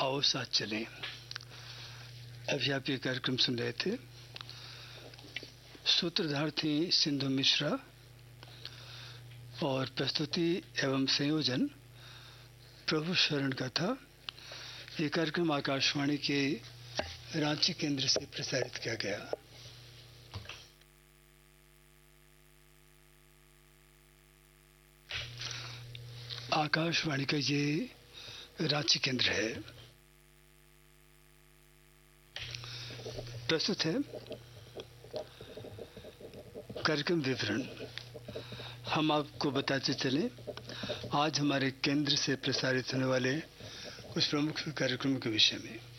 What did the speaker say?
आओ साथ चलें। अभी आप ये कार्यक्रम सुन रहे थे। सूत्रधार थी सिंधु मिश्रा और प्रस्तुति एवं संयोजन प्रभु शरण का था। ये कार्यक्रम आकाशवाणी के रांची केंद्र से प्रसारित किया गया। आकाशवाणी का ये रांची केंद्र है। प्रस्तुत है कार्यक्रम विवरण। हम आपको बताते चलें आज हमारे केंद्र से प्रसारित होने वाले कुछ प्रमुख कार्यक्रमों के विषय में।